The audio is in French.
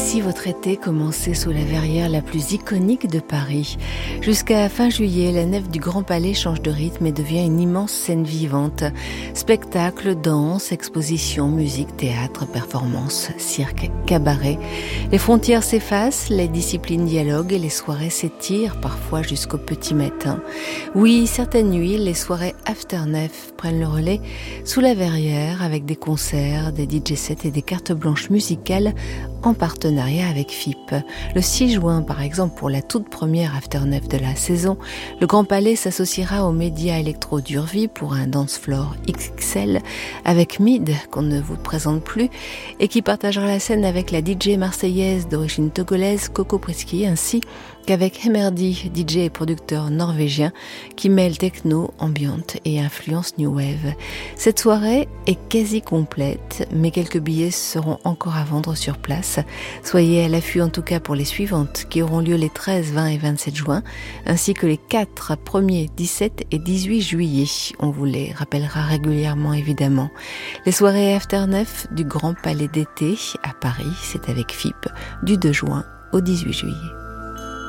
si votre été commençait sous la verrière la plus iconique de Paris. Jusqu'à fin juillet, la nef du Grand Palais change de rythme et devient une immense scène vivante. Spectacles, danse, expositions, musique, théâtre, performances, cirque, cabaret. Les frontières s'effacent, les disciplines dialoguent et les soirées s'étirent parfois jusqu'au petit matin. Oui, certaines nuits, les soirées after nef prennent le relais sous la verrière avec des concerts, des DJ sets et des cartes blanches musicales en partenariat avec FIP. Le 6 juin, par exemple, pour la toute première after nef de la saison, le Grand Palais s'associera aux médias électro d'Urvie pour un dance floor XXL avec Mid, qu'on ne vous présente plus, et qui partagera la scène avec la DJ marseillaise d'origine togolaise Coco Prisky, ainsi qu'avec Hemerdi, DJ et producteur norvégien, qui mêle techno, ambiante et influence new wave. Cette soirée est quasi complète, mais quelques billets seront encore à vendre sur place. Soyez à l'affût en tout cas pour les suivantes, qui auront lieu les 13, 20 et 27 juin, ainsi que les 4 1er, 17 et 18 juillet. On vous les rappellera régulièrement évidemment. Les soirées after nef du Grand Palais d'été à Paris, c'est avec FIP, du 2 juin au 18 juillet.